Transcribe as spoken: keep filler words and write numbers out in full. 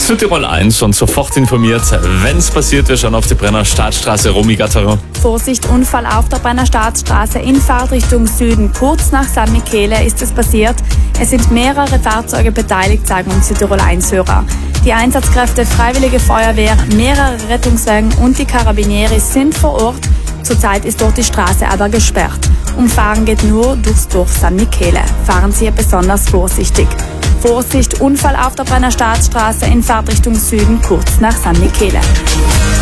Südtirol eins und sofort informiert, wenn es passiert, wir schauen auf die Brenner Staatsstraße, Romy Gattaro. Vorsicht, Unfall auf der Brenner Staatsstraße in Fahrtrichtung Süden. Kurz nach San Michele ist es passiert. Es sind mehrere Fahrzeuge beteiligt, sagen uns Südtirol eins Hörer. Die Einsatzkräfte, Freiwillige Feuerwehr, mehrere Rettungswagen und die Carabinieri sind vor Ort. Zurzeit ist dort die Straße aber gesperrt. Umfahren geht nur durchs Dorf San Michele. Fahren Sie besonders vorsichtig. Vorsicht, Unfall auf der Brenner Staatsstraße in Fahrtrichtung Süden kurz nach San Michele.